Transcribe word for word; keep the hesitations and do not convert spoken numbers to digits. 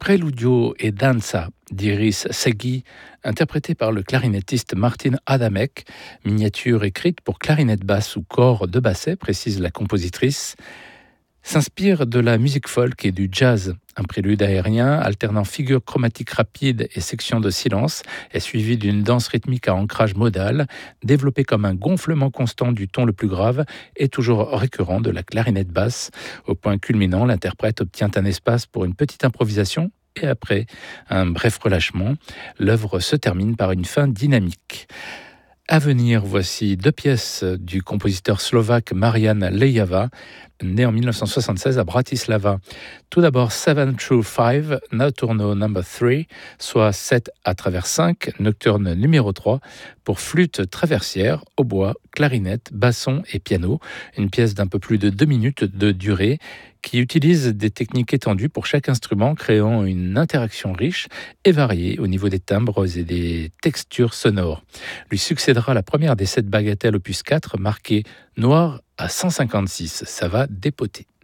Preludio e danza d'Iris Segui, interprété par le clarinettiste Martin Adamek, miniature écrite pour clarinette basse ou corps de basset, précise la compositrice, s'inspire de la musique folk et du jazz. Un prélude aérien alternant figures chromatiques rapides et sections de silence est suivi d'une danse rythmique à ancrage modal, développée comme un gonflement constant du ton le plus grave et toujours récurrent de la clarinette basse. Au point culminant, l'interprète obtient un espace pour une petite improvisation et après un bref relâchement, l'œuvre se termine par une fin dynamique. À venir, voici deux pièces du compositeur slovaque Marian Lejava, né en dix-neuf cent soixante-seize à Bratislava. Tout d'abord, seven through five, Notturno number three, soit sept à travers cinq, nocturne numéro trois, pour flûte traversière, hautbois, clarinette, basson et piano. Une pièce d'un peu plus de deux minutes de durée qui utilise des techniques étendues pour chaque instrument, créant une interaction riche et variée au niveau des timbres et des textures sonores. Lui succédera la première des sept bagatelles opus quatre, marquée noir à cent cinquante-six. Ça va dépoter.